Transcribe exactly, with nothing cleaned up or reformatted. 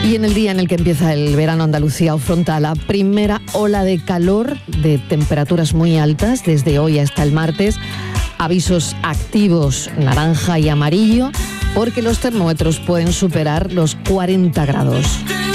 Y en el día en el que empieza el verano, Andalucía afronta la primera ola de calor, de temperaturas muy altas, desde hoy hasta el martes. Avisos activos naranja y amarillo, porque los termómetros pueden superar los cuarenta grados.